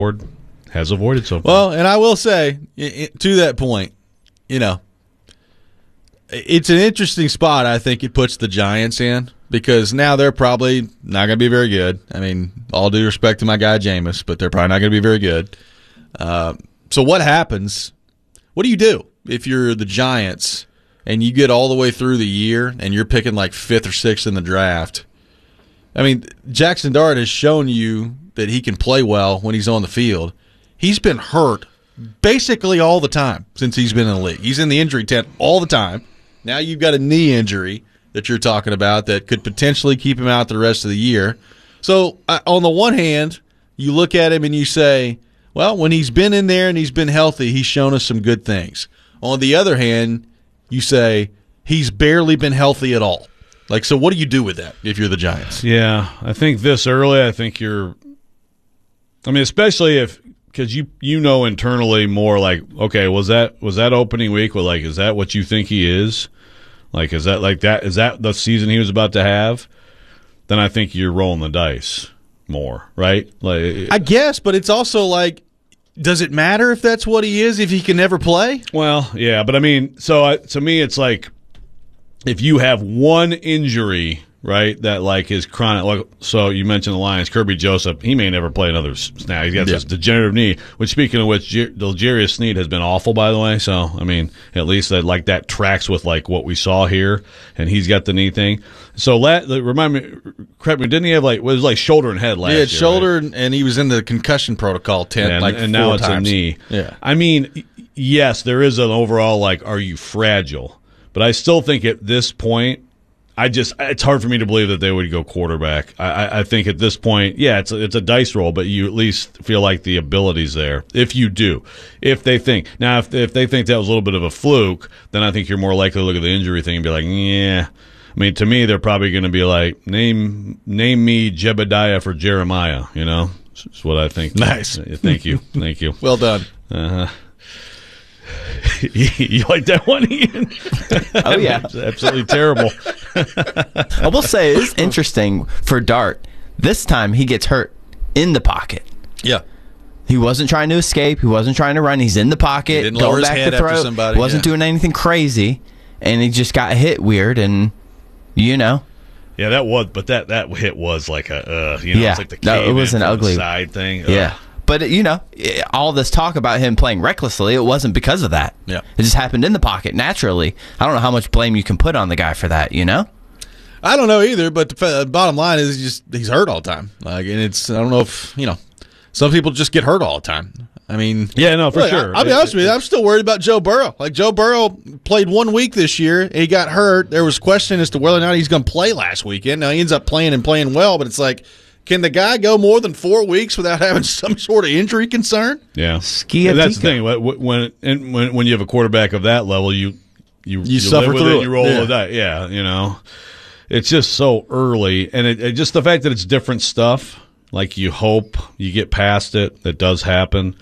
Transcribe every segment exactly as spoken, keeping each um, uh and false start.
has avoided so far. Well, and I will say, to that point, you know, it's an interesting spot I think it puts the Giants in, because now they're probably not going to be very good. I mean, all due respect to my guy Jameis, but they're probably not going to be very good. Uh, so what happens? What do you do if you're the Giants and you get all the way through the year and you're picking like fifth or sixth in the draft? I mean, Jackson Dart has shown you that he can play well when he's on the field. He's been hurt basically all the time since he's been in the league. He's in the injury tent all the time. Now you've got a knee injury that you're talking about that could potentially keep him out the rest of the year. So uh, on the one hand, you look at him and you say, well, when he's been in there and he's been healthy, he's shown us some good things. On the other hand, you say he's barely been healthy at all. Like, so what do you do with that if you're the Giants? Yeah, I think this early, I think you're – I mean, especially if – because you you know internally more like, okay, was that was that opening week? Well, like, is that what you think he is? Like, is that like that? Is that the season he was about to have? Then I think you're rolling the dice more, right? Like, I guess, but it's also like, does it matter if that's what he is if he can never play? Well, yeah, but I mean, so I, to me, it's like if you have one injury, right, that like is chronic. Like, so you mentioned the Lions, Kirby Joseph. He may never play another snap. He's got Yeah. this degenerative knee. Which, speaking of which, L'Jarius Sneed has been awful, by the way. So, I mean, at least that like that tracks with like what we saw here, and he's got the knee thing. So, let, remind me, correct me, didn't he have like it was like shoulder and head last He year? had shoulder, right? and he was in the concussion protocol tent and, like and four now it's times. a knee. Yeah, I mean, yes, there is an overall like, are you fragile? But I still think at this point, I just it's hard for me to believe that they would go quarterback. I, I, I think at this point, yeah, it's a, it's a dice roll, but you at least feel like the ability's there. If you do, if they think now, if if they think that was a little bit of a fluke, then I think you're more likely to look at the injury thing and be like, yeah. I mean, to me, they're probably going to be like, name name me Jebediah for Jeremiah. You know, that's what I think. Nice. Thank you, thank you. well done. Uh huh. You like that one, Ian? Oh, yeah. Absolutely terrible. I will say it's interesting for Dart. This time he gets hurt in the pocket. Yeah, He wasn't trying to escape. He wasn't trying to run. He's in the pocket, He didn't lower going his back head to after throw. somebody, Wasn't yeah. doing anything crazy, and he just got hit weird. And you know, Yeah, that was, but that, that hit was like a, uh, you know, Yeah. it's like the No, it cave was in an from the ugly- side thing. Ugh. yeah. But you know, all this talk about him playing recklessly, it wasn't because of that. Yeah. It just happened in the pocket naturally. I don't know how much blame you can put on the guy for that. You know. I don't know either, but the f- bottom line is just he's hurt all the time. Like, and it's I don't know if you know, some people just get hurt all the time. I mean, Yeah, no, for look, sure. I, I'll be It- honest with you, it- I'm still worried about Joe Burrow. Like Joe Burrow played one week this year, he got hurt. There was question as to whether or not he's going to play last weekend. Now he ends up playing and playing well, but it's like, can the guy go more than four weeks without having some sort of injury concern? Yeah. Ski And that's the Atika. thing. When, when, and when, when you have a quarterback of that level, you, you, You suffer live with through it, it. you roll Yeah. with that. Yeah, you know. It's just so early, and it, it just the fact that it's different stuff. Like you hope you get past it. That does happen,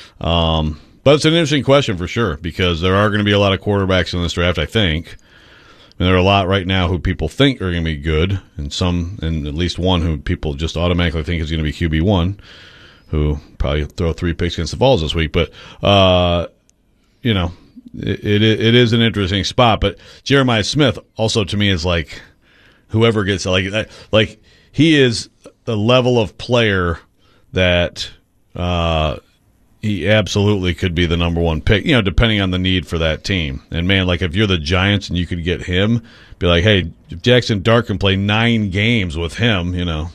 um, but it's an interesting question for sure because there are going to be a lot of quarterbacks in this draft. I think, and there are a lot right now who people think are going to be good, and some, and at least one who people just automatically think is going to be Q B one, who probably throw three picks against the Vols this week. But uh, you know, it, it it is an interesting spot. But Jeremiah Smith also to me is like. Whoever gets like like he is the level of player that uh, he absolutely could be the number one pick. You know, depending on the need for that team. And man, like if you're the Giants and you could get him, be like, hey, if Jackson Dart can play nine games with him, you know,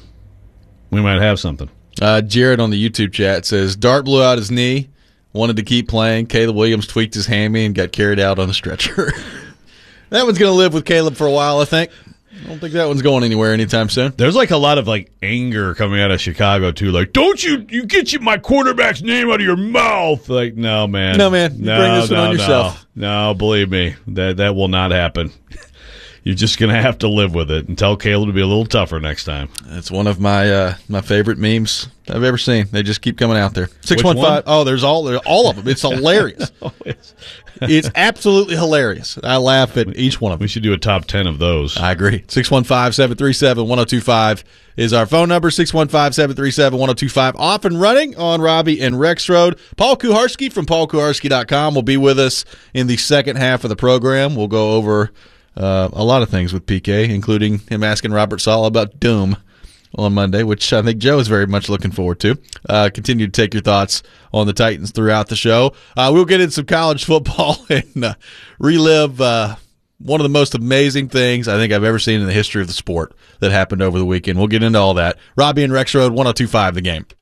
we might have something. Uh, Jared on the YouTube chat says Dart blew out his knee, wanted to keep playing. Caleb Williams tweaked his hammy and got carried out on a stretcher. That one's going to live with Caleb for a while, I think. I don't think that one's going anywhere anytime soon. There's like a lot of like anger coming out of Chicago too. Like, don't you you get you my quarterback's name out of your mouth? Like, no man, No, man. You no, bring this one no, on yourself. No, no, believe me, that that will not happen. you're just going to have to live with it and tell Caleb to be a little tougher next time. It's one of my uh, my favorite memes I've ever seen. They just keep coming out there. six one five Oh, there's all there's all of them. It's hilarious. It's absolutely hilarious. I laugh at each one of them. We should do a top ten of those. I agree. six one five, seven three seven, one oh two five is our phone number. six one five, seven three seven, one oh two five. Off and running on Robbie and Rex Road. Paul Kuharski from paul kuharski dot com will be with us in the second half of the program. We'll go over uh, a lot of things with P K, including him asking Robert Saleh about Doom on Monday, which I think Joe is very much looking forward to. Uh, continue to take your thoughts on the Titans throughout the show. Uh, we'll get into some college football and uh, relive uh, one of the most amazing things I think I've ever seen in the history of the sport that happened over the weekend. We'll get into all that. Robbie and Rex Road, one oh two five The Game.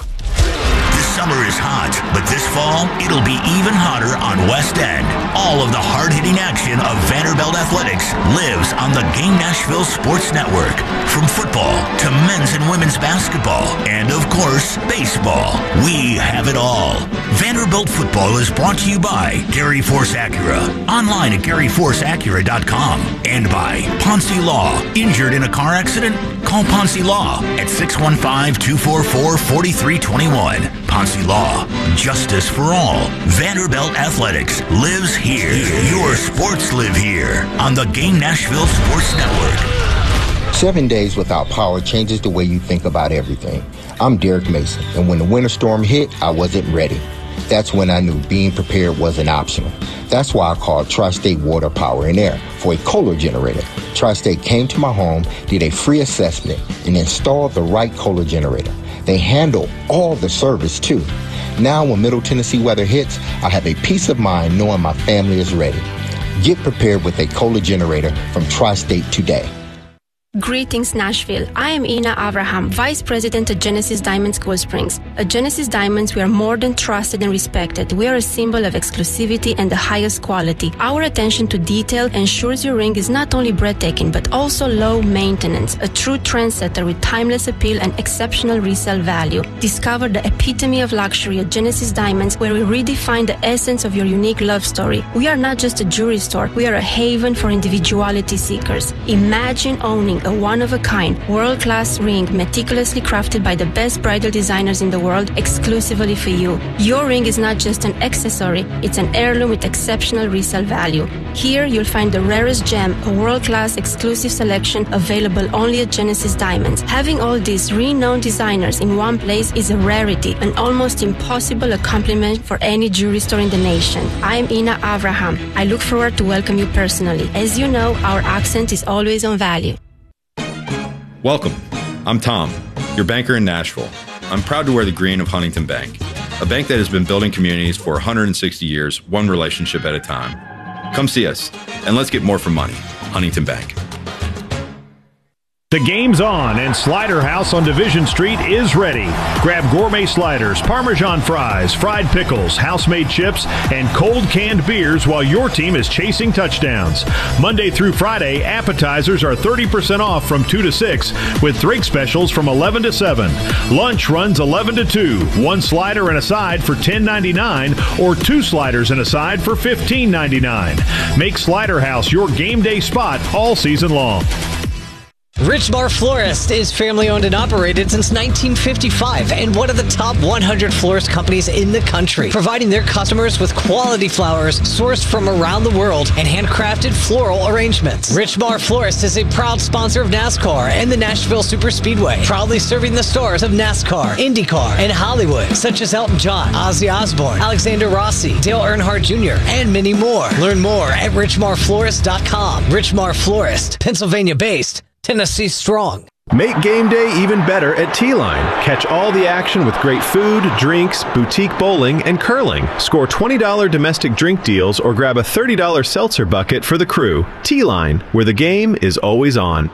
Summer is hot, but this fall, it'll be even hotter on West End. All of the hard-hitting action of Vanderbilt Athletics lives on the Game Nashville Sports Network. From football to men's and women's basketball, and of course, baseball. We have it all. Vanderbilt football is brought to you by Gary Force Acura, online at gary force acura dot com, and by Ponce Law. Injured in a car accident? Call Ponce Law at six one five, two four four, four three two one. Ponce Law, justice for all. Vanderbilt Athletics lives here. Your sports live here on the Game Nashville Sports Network. Seven days without power changes the way you think about everything. I'm Derek Mason, and when the winter storm hit, I wasn't ready. That's when I knew being prepared wasn't optional. That's why I called Tri-State Water, Power, and Air for a Kohler generator. Tri-State came to my home, did a free assessment, and installed the right Kohler generator. They handle all the service, too. Now, when Middle Tennessee weather hits, I have a peace of mind knowing my family is ready. Get prepared with a Kohler generator from Tri-State today. Greetings, Nashville. I am Ina Avraham, Vice President at Genesis Diamonds Cool Springs. At Genesis Diamonds, we are more than trusted and respected. We are a symbol of exclusivity and the highest quality. Our attention to detail ensures your ring is not only breathtaking, but also low maintenance, a true trendsetter with timeless appeal and exceptional resale value. Discover the epitome of luxury at Genesis Diamonds, where we redefine the essence of your unique love story. We are not just a jewelry store. We are a haven for individuality seekers. Imagine owning a one-of-a-kind, world-class ring meticulously crafted by the best bridal designers in the world exclusively for you. Your ring is not just an accessory, it's an heirloom with exceptional resale value. Here, you'll find the rarest gem, a world-class exclusive selection available only at Genesis Diamonds. Having all these renowned designers in one place is a rarity, an almost impossible accomplishment for any jewelry store in the nation. I am Ina Avraham. I look forward to welcome you personally. As you know, our accent is always on value. Welcome. I'm Tom, your banker in Nashville. I'm proud to wear the green of Huntington Bank, a bank that has been building communities for one hundred sixty years, one relationship at a time. Come see us, and let's get more for money. Huntington Bank. The game's on, and Slider House on Division Street is ready. Grab gourmet sliders, Parmesan fries, fried pickles, house-made chips, and cold canned beers while your team is chasing touchdowns. Monday through Friday, appetizers are thirty percent off from two to six, with drink specials from eleven to seven. Lunch runs eleven to two. One slider and a side for ten ninety-nine, or two sliders and a side for fifteen ninety-nine. Make Slider House your game day spot all season long. Richmar Florist is family-owned and operated since nineteen fifty-five and one of the top one hundred florist companies in the country, providing their customers with quality flowers sourced from around the world and handcrafted floral arrangements. Richmar Florist is a proud sponsor of NASCAR and the Nashville Superspeedway, proudly serving the stars of NASCAR, IndyCar, and Hollywood, such as Elton John, Ozzy Osbourne, Alexander Rossi, Dale Earnhardt Junior, and many more. Learn more at richmar florist dot com. Richmar Florist, Pennsylvania-based, Tennessee strong. Make game day even better at T-Line. Catch all the action with great food, drinks, boutique bowling, and curling. Score twenty dollars domestic drink deals or grab a thirty dollars seltzer bucket for the crew. T-Line, where the game is always on.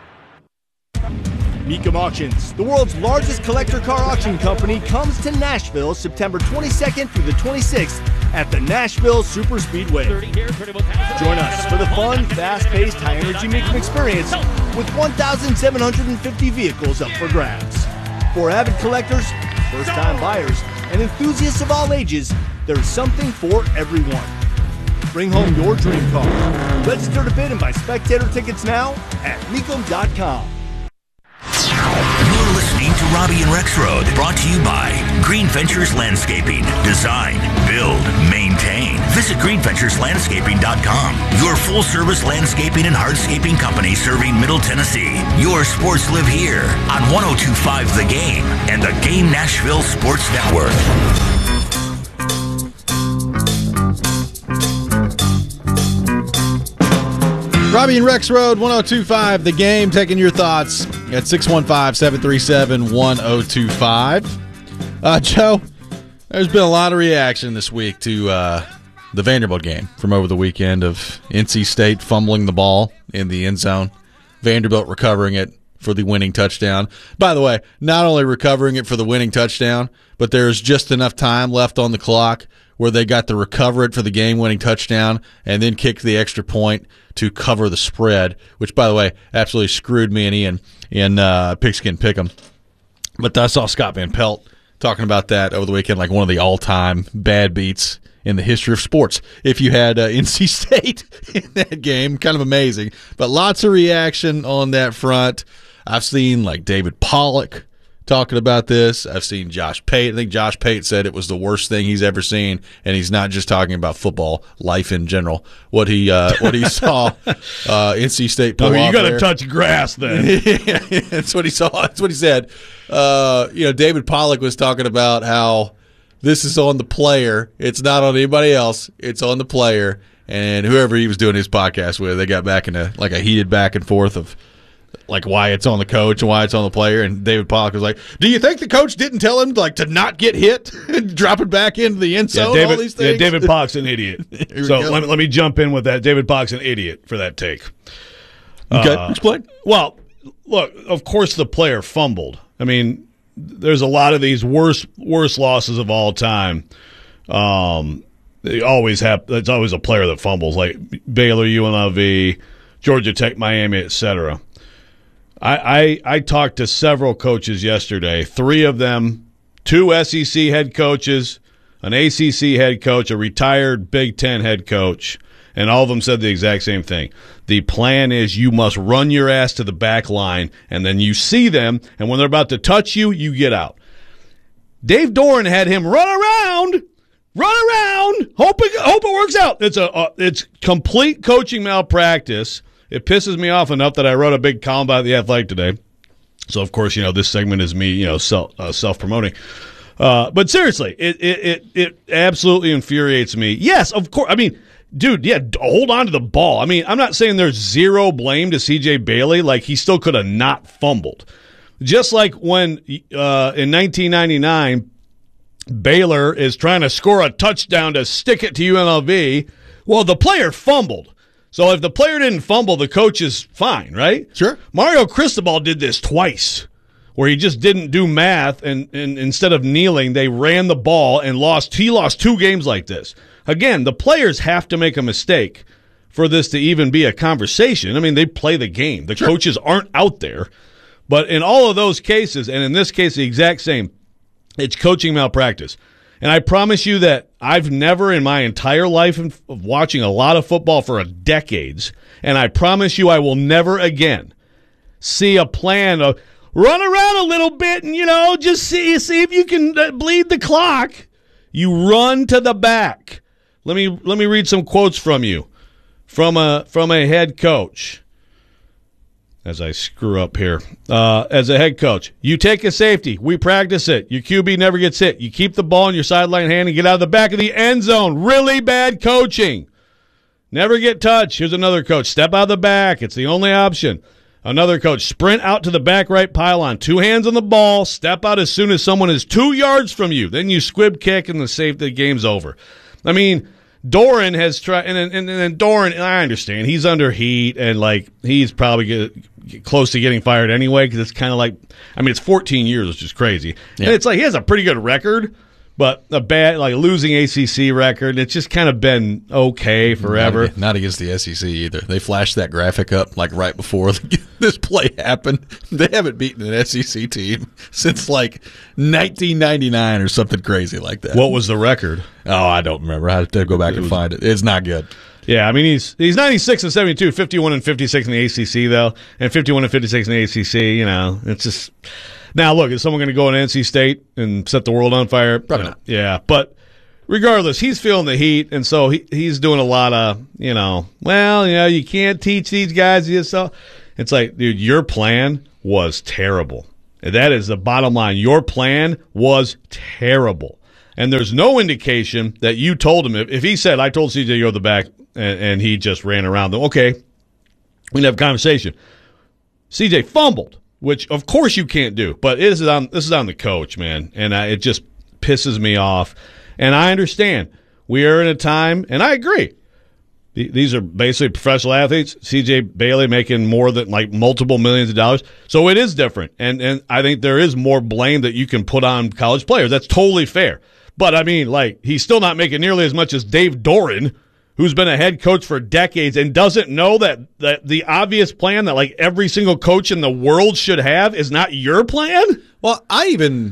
Mecum Auctions, the world's largest collector car auction company, comes to Nashville September twenty-second through the twenty-sixth at the Nashville Superspeedway. Join us for the fun, fast-paced, high-energy Mecum experience with one thousand seven hundred fifty vehicles up for grabs. For avid collectors, first-time buyers, and enthusiasts of all ages, there's something for everyone. Bring home your dream car. Register to bid and buy spectator tickets now at mecum dot com. You're listening to Robbie and Rexroad, brought to you by Green Ventures Landscaping. Design, build, maintain. Visit green ventures landscaping dot com. Your full-service landscaping and hardscaping company serving Middle Tennessee. Your sports live here on one oh two point five The Game and the Game Nashville Sports Network. Robbie and Rexroad, one oh two point five The Game, taking your thoughts at six one five, seven three seven, one oh two five. Uh, Joe, there's been a lot of reaction this week to uh, the Vanderbilt game from over the weekend of N C State fumbling the ball in the end zone, Vanderbilt recovering it for the winning touchdown. By the way, not only recovering it for the winning touchdown, but there's just enough time left on the clock where they got to recover it for the game-winning touchdown and then kick the extra point to cover the spread, which, by the way, absolutely screwed me and Ian in uh, Pigskin Pick'em. But I saw Scott Van Pelt talking about that over the weekend, like one of the all-time bad beats in the history of sports. If you had uh, N C State in that game, kind of amazing. But lots of reaction on that front. I've seen, like, David Pollock talking about this. I've seen Josh Pate. I think Josh Pate said it was the worst thing he's ever seen, and he's not just talking about football, life in general. What he uh, what he saw uh, N C State pull okay, off you got to there. touch grass then. Yeah, that's what he saw. That's what he said. Uh, you know, David Pollock was talking about how this is on the player. It's not on anybody else. It's on the player. And whoever he was doing his podcast with, they got back in a like a heated back and forth of like why it's on the coach and why it's on the player. And David Pollock was like, "Do you think the coach didn't tell him like to not get hit and drop it back into the end zone?" Yeah, David, all these things? yeah, David Pollock's an idiot. So let me, let me jump in with that. David Pollock's an idiot for that take. Okay, uh, explain. Well, look, of course the player fumbled. I mean, there's a lot of these worst worst losses of all time. Um, they always have. It's always a player that fumbles, like Baylor, U N L V, Georgia Tech, Miami, et cetera. I, I I talked to several coaches yesterday. Three of them, two S E C head coaches, an A C C head coach, a retired Big Ten head coach, and all of them said the exact same thing. The plan is you must run your ass to the back line, and then you see them, and when they're about to touch you, you get out. Dave Doran had him run around, run around, hope it, hope it works out. It's a uh, it's complete coaching malpractice. It pisses me off enough that I wrote a big column about The Athletic today. So, of course, you know, this segment is me, you know, self, uh, self-promoting. Uh, but seriously, it, it, it, it absolutely infuriates me. Yes, of course. I mean, dude, yeah, hold on to the ball. I mean, I'm not saying there's zero blame to C J Bailey. Like, he still could have not fumbled. Just like when uh, in nineteen ninety-nine, Baylor is trying to score a touchdown to stick it to U N L V. Well, the player fumbled. So if the player didn't fumble, the coach is fine, right? Sure. Mario Cristobal did this twice, where he just didn't do math, and, and instead of kneeling, they ran the ball and lost. He lost two games like this. Again, the players have to make a mistake for this to even be a conversation. I mean, they play the game. The sure. coaches aren't out there. But in all of those cases, and in this case the exact same, it's coaching malpractice. And I promise you that I've never in my entire life of watching a lot of football for decades, and I promise you I will never again see a plan of run around a little bit and, you know, just see see if you can bleed the clock. You run to the back. Let me let me read some quotes from you, from a from a head coach. As I screw up here, uh, as a head coach, you take a safety. We practice it. Your Q B never gets hit. You keep the ball in your sideline hand and get out of the back of the end zone. Really bad coaching. Never get touched. Here's another coach. Step out of the back. It's the only option. Another coach. Sprint out to the back right pylon. Two hands on the ball. Step out as soon as someone is two yards from you. Then you squib kick and the safety. The game's over. I mean, Doran has tried, and and and Doran, I understand he's under heat, and like he's probably get, get close to getting fired anyway because it's kind of like, I mean, it's fourteen years, which is crazy, yeah. And it's like he has a pretty good record, But a bad, like losing A C C record, it's just kind of been okay forever. Not, not against the S E C either. They flashed that graphic up like right before this play happened. They haven't beaten an S E C team since like nineteen ninety-nine or something crazy like that. What was the record? Oh, I don't remember. I have to go back and find it. It's not good. Yeah, I mean he's he's ninety-six and seventy-two, fifty-one and fifty-six in the A C C though, and fifty-one and fifty-six in the A C C. You know, it's just. Now, look, is someone going to go in N C State and set the world on fire? Probably not. Yeah, but regardless, he's feeling the heat, and so he, he's doing a lot of, you know, well, you know, you can't teach these guys. So it's like, dude, your plan was terrible. And that is the bottom line. Your plan was terrible. And there's no indication that you told him. If, if he said, I told C J you're the back, and, and he just ran around them, okay, we can have a conversation. C J fumbled. Which, of course, you can't do, but this is on this is on the coach, man, and I, it just pisses me off. And I understand we are in a time, and I agree. These are basically professional athletes. C J Bailey making more than like multiple millions of dollars, so it is different. And and I think there is more blame that you can put on college players. That's totally fair. But I mean, like he's still not making nearly as much as Dave Doran, who's been a head coach for decades and doesn't know that, that the obvious plan that like every single coach in the world should have is not your plan? Well, I even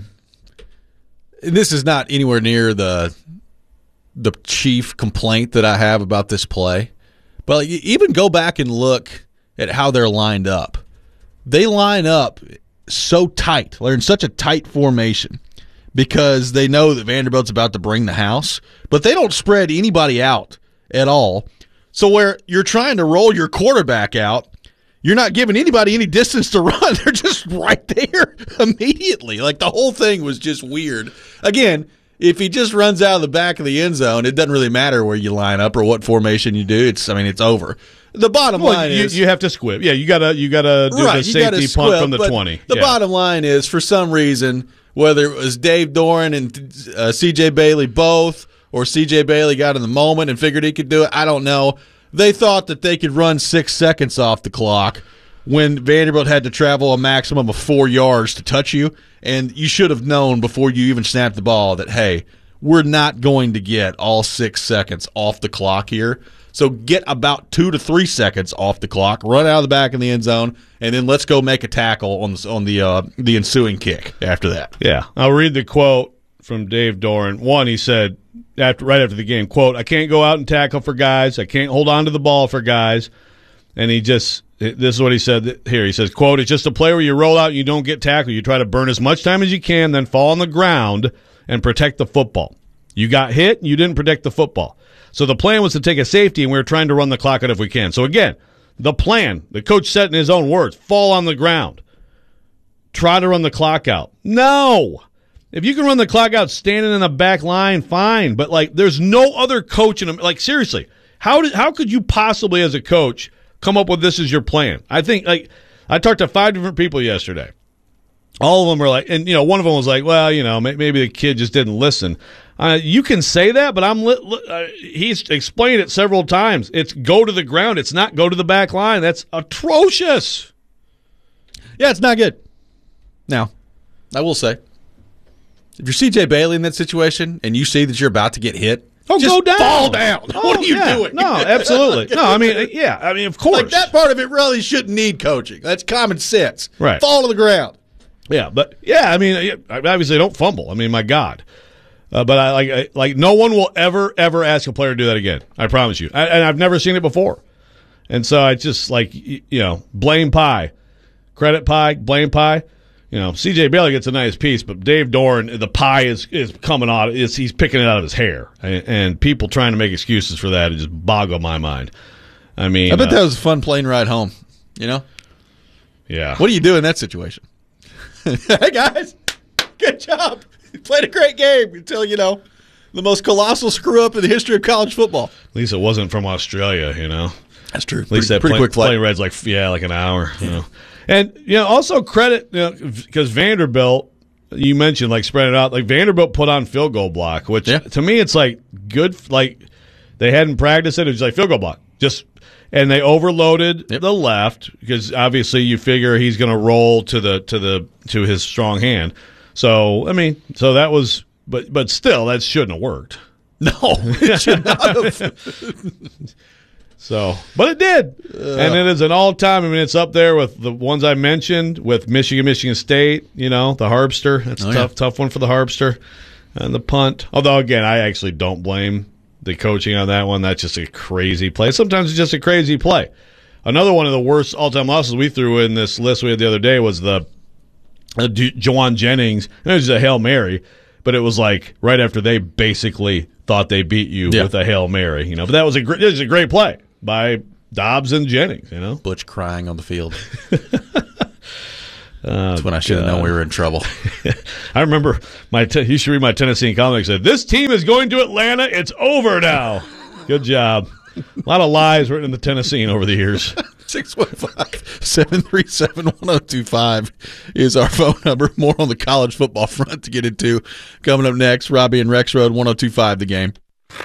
– this is not anywhere near the the chief complaint that I have about this play. But like, even go back and look at how they're lined up. They line up so tight. They're in such a tight formation because they know that Vanderbilt's about to bring the house. But they don't spread anybody out at all. So where you're trying to roll your quarterback out, you're not giving anybody any distance to run. They're just right there immediately. Like the whole thing was just weird. Again, if he just runs out of the back of the end zone, it doesn't really matter where you line up or what formation you do. It's I mean, it's over. The bottom well, line you, is you have to squib. Yeah, you gotta you gotta do right, the safety squib, punt from the twenty. The yeah. bottom line is, for some reason, whether it was Dave Doran and uh, C J Bailey both, or C J Bailey got in the moment and figured he could do it, I don't know. They thought that they could run six seconds off the clock when Vanderbilt had to travel a maximum of four yards to touch you, and you should have known before you even snapped the ball that, hey, we're not going to get all six seconds off the clock here. So get about two to three seconds off the clock, run out of the back of the end zone, and then let's go make a tackle on the, on the, uh, the ensuing kick after that. Yeah, I'll read the quote from Dave Doran. One, he said, After, right after the game, quote, I can't go out and tackle for guys. I can't hold on to the ball for guys. And he just, this is what he said here. He says, quote, it's just a play where you roll out and you don't get tackled. You try to burn as much time as you can, then fall on the ground and protect the football. You got hit, and you didn't protect the football. So the plan was to take a safety, and we were trying to run the clock out if we can. So again, the plan, the coach said in his own words, fall on the ground. Try to run the clock out. No. If you can run the clock out standing in the back line, fine. But, like, there's no other coach in them. Like, seriously, how did, how could you possibly, as a coach, come up with this as your plan? I think, like, I talked to five different people yesterday. All of them were like, and, you know, one of them was like, well, you know, maybe the kid just didn't listen. Uh, you can say that, but I'm li- li- uh, he's explained it several times. It's go to the ground. It's not go to the back line. That's atrocious. Yeah, it's not good. Now, I will say, if you're C J Bailey in that situation and you see that you're about to get hit, oh, just go down. fall down. Oh, what are you yeah. doing? No, absolutely. No, I mean, yeah, I mean, of course. Like, that part of it really shouldn't need coaching. That's common sense. Right. Fall to the ground. Yeah, but, yeah, I mean, obviously don't fumble. I mean, my God. Uh, but I like I, like no one will ever ever ask a player to do that again. I promise you. I, and I've never seen it before. And so I just like you know blame Pie, credit Pie, blame Pie. You know C J Bailey gets a nice piece, but Dave Doran, the pie is is coming out. Is he's picking it out of his hair, and, and people trying to make excuses for that it just boggle my mind. I mean, I bet uh, that was a fun plane ride home. You know. Yeah. What do you do in that situation? Hey guys, good job. You played a great game until, you know, the most colossal screw up in the history of college football. At least it wasn't from Australia, you know. That's true. At least pretty, that pretty plane, quick flight. plane ride's like yeah, like an hour. You know, and you know also credit because you know, Vanderbilt. You mentioned like spread it out. Like Vanderbilt put on field goal block, which yeah. to me it's like good. Like they hadn't practiced it. It was like field goal block. Just and they overloaded yep. the left because obviously you figure he's going to roll to the to the to his strong hand. So I mean, so that was but but still, that shouldn't have worked. No, it should not have. So, but it did, uh, and it is an all-time. I mean, it's up there with the ones I mentioned with Michigan, Michigan State. You know, the Harbster. That's a oh, tough, yeah. tough one for the Harbster, and the punt. Although, again, I actually don't blame the coaching on that one. That's just a crazy play. Sometimes it's just a crazy play. Another one of the worst all-time losses we threw in this list we had the other day was the uh, Jawan Jennings. It was a Hail Mary, but it was like right after they basically thought they beat you yeah. with a Hail Mary. You know, but that was a great, it was a great play by Dobbs and Jennings, you know. Butch crying on the field. That's uh, when I should have known we were in trouble. I remember my te- you should read my Tennessee comic said, "This team is going to Atlanta. It's over now." Good job. A lot of lies written in the Tennessean over the years. six one five, seven three seven, one oh two five is our phone number. More on the college football front to get into. Coming up next, Robbie and Rex Road, one oh two five, the game.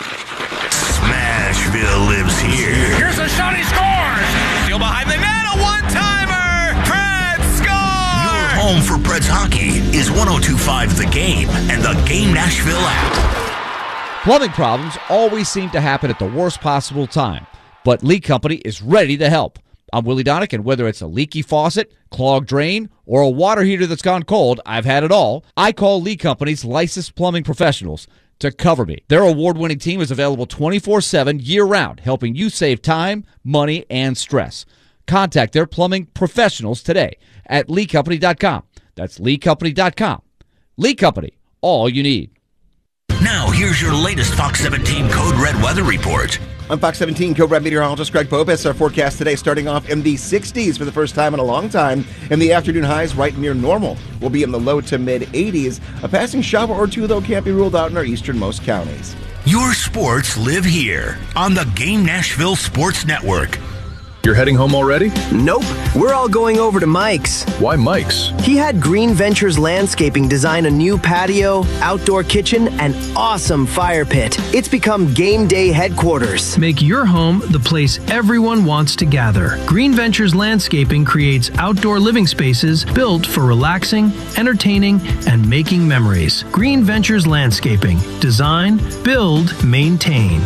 Smashville lives here. Here's a shot, he scores! Still behind the net, a one-timer! Preds score! Your home for Preds hockey is one oh two five The Game and the Game Nashville app. Plumbing problems always seem to happen at the worst possible time, but Lee Company is ready to help. I'm Willie Donick, and whether it's a leaky faucet, clogged drain, or a water heater that's gone cold, I've had it all. I call Lee Company's licensed plumbing professionals to cover me. Their award-winning team is available twenty-four seven year-round, helping you save time, money, and stress. Contact their plumbing professionals today at lee company dot com. That's lee company dot com. Lee Company, all you need. Now, here's your latest Fox seventeen Code Red weather report. I'm Fox seventeen Code Red meteorologist Greg Popes. Our forecast today starting off in the sixties for the first time in a long time. And the afternoon highs right near normal. We'll be in the low to mid eighties. A passing shower or two, though, can't be ruled out in our easternmost counties. Your sports live here on the Game Nashville Sports Network. You're heading home already? Nope. We're all going over to Mike's. Why Mike's? He had Green Ventures Landscaping design a new patio, outdoor kitchen, and awesome fire pit. It's become game day headquarters. Make your home the place everyone wants to gather. Green Ventures Landscaping creates outdoor living spaces built for relaxing, entertaining, and making memories. Green Ventures Landscaping. Design, build, maintain.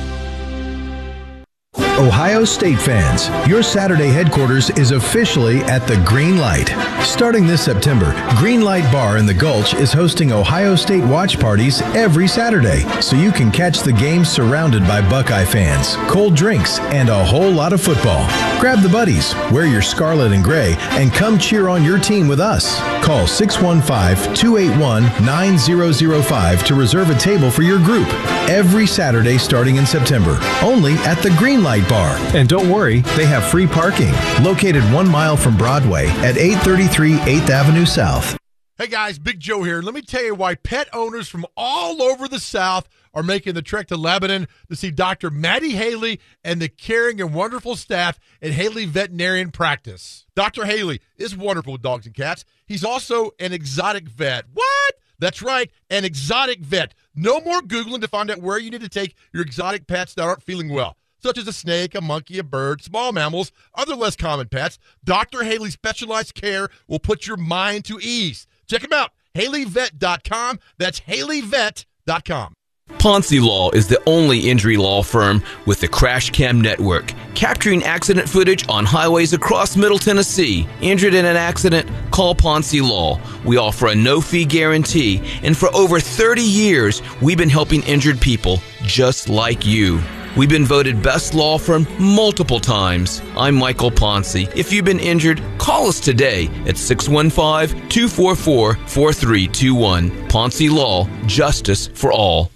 Ohio State fans, your Saturday headquarters is officially at the Green Light. Starting this September, Green Light Bar in the Gulch is hosting Ohio State watch parties every Saturday, so you can catch the game surrounded by Buckeye fans, cold drinks, and a whole lot of football. Grab the buddies, wear your scarlet and gray, and come cheer on your team with us. Call six one five, two eight one, nine zero zero five to reserve a table for your group every Saturday starting in September, only at the Green Light Bar. And don't worry, they have free parking, located one mile from Broadway at eight thirty-three eighth Avenue South. Hey guys, Big Joe here. Let me tell you why pet owners from all over the South are making the trek to Lebanon to see Doctor Maddie Haley and the caring and wonderful staff at Haley Veterinarian Practice. Doctor Haley is wonderful with dogs and cats. He's also an exotic vet. What? That's right, an exotic vet. No more Googling to find out where you need to take your exotic pets that aren't feeling well, such as a snake, a monkey, a bird, small mammals, other less common pets. Doctor Haley's specialized care will put your mind to ease. Check him out, haley vet dot com. That's haley vet dot com. Ponzi Law is the only injury law firm with the Crash Cam Network, capturing accident footage on highways across Middle Tennessee. Injured in an accident? Call Ponzi Law. We offer a no-fee guarantee, and for over thirty years, we've been helping injured people just like you. We've been voted best law firm multiple times. I'm Michael Ponzi. If you've been injured, call us today at six one five, two four four, four three two one. Ponzi Law, justice for all.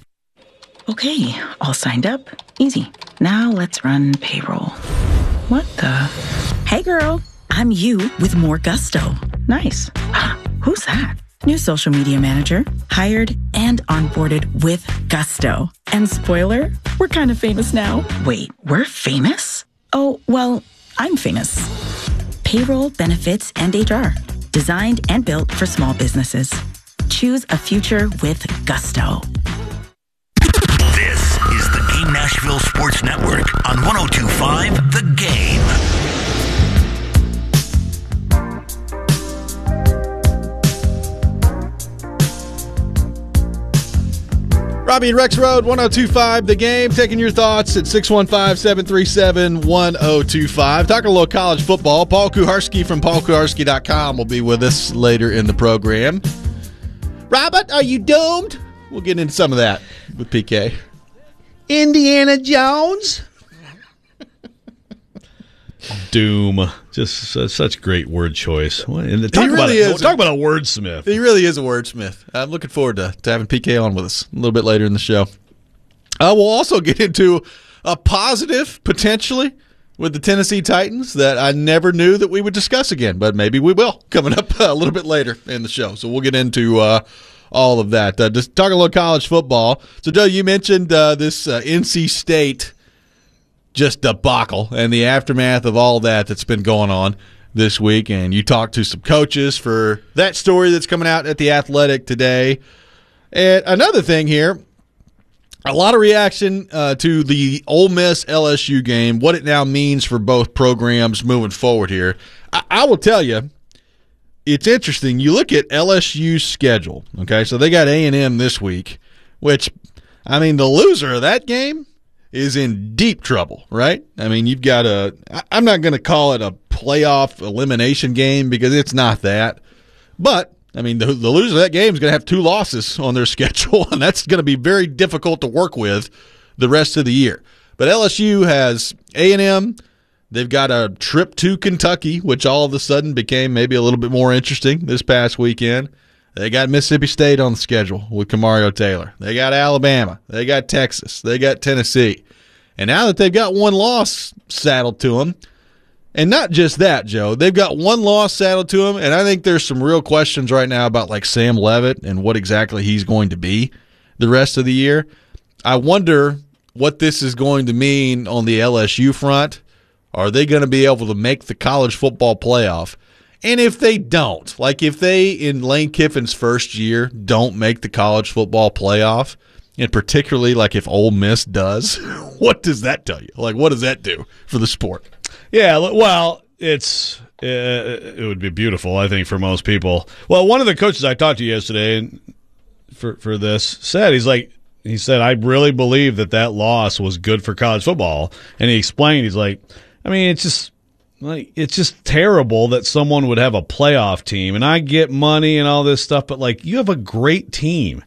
Okay, all signed up. Easy. Now let's run payroll. What the? Hey girl, I'm you with more gusto. Nice. Who's that? New social media manager, hired and onboarded with gusto. And spoiler, we're kind of famous now. Wait, we're famous? Oh, well, I'm famous. Payroll, benefits, and H R. Designed and built for small businesses. Choose a future with gusto. This is the Game Nashville Sports Network on one oh two point five The Game. Robbie and Rex Road, one oh two five The Game. Taking your thoughts at six one five, seven three seven, one oh two five. Talking a little college football. Paul Kuharsky from paul kuharsky dot com will be with us later in the program. Robert, are you doomed? We'll get into some of that with P K. Indiana Jones? Doom. Just uh, such great word choice. And talk, He about really a, is. talk about a wordsmith. He really is a wordsmith. I'm looking forward to, to having P K on with us a little bit later in the show. Uh, we'll also get into a positive, potentially, with the Tennessee Titans that I never knew that we would discuss again, but maybe we will coming up a little bit later in the show. So we'll get into uh, all of that. Uh, just talking a little college football. So, Joe, you mentioned uh, this uh, N C State just debacle and the aftermath of all that that's been going on this week. And you talked to some coaches for that story that's coming out at The Athletic today. And another thing here, a lot of reaction uh, to the Ole Miss L S U game, what it now means for both programs moving forward here. I, I will tell you, it's interesting. You look at L S U's schedule, okay? So they got A and M this week, which, I mean, the loser of that game is in deep trouble, right? I mean, you've got a – I'm not going to call it a playoff elimination game because it's not that. But, I mean, the, the loser of that game is going to have two losses on their schedule, and that's going to be very difficult to work with the rest of the year. But L S U has A and M. They've got a trip to Kentucky, which all of a sudden became maybe a little bit more interesting this past weekend. They got Mississippi State on the schedule with Kamario Taylor. They got Alabama. They got Texas. They got Tennessee. And now that they've got one loss saddled to them, and not just that, Joe, they've got one loss saddled to them, and I think there's some real questions right now about like Sam Leavitt and what exactly he's going to be the rest of the year. I wonder what this is going to mean on the L S U front. Are they going to be able to make the college football playoff? And if they don't, like if they, in Lane Kiffin's first year, don't make the college football playoff, and particularly like if Ole Miss does, what does that tell you? Like, what does that do for the sport? Yeah, well, it's uh, it would be beautiful, I think, for most people. Well, one of the coaches I talked to yesterday for for this said, he's like, he said, I really believe that that loss was good for college football. And he explained, he's like, I mean, it's just, like, it's just terrible that someone would have a playoff team, and I get money and all this stuff, but like, you have a great team,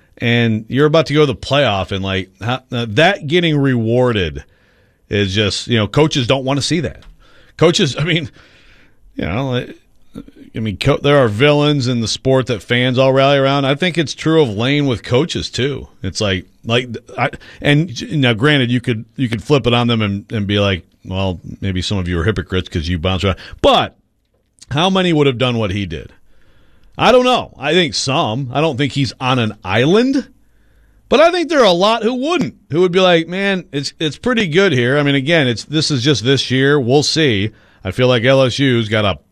and you're about to go to the playoff, and like how, uh, that getting rewarded is just, you know, coaches don't want to see that. Coaches, I mean, you know, I mean, co- there are villains in the sport that fans all rally around. I think it's true of Lane with coaches too. It's like, like, I, and now, granted, you could you could flip it on them and, and be like, well, maybe some of you are hypocrites because you bounce around. But how many would have done what he did? I don't know. I think some. I don't think he's on an island. But I think there are a lot who wouldn't, who would be like, man, it's it's pretty good here. I mean, again, it's this is just this year. We'll see. I feel like L S U's got a,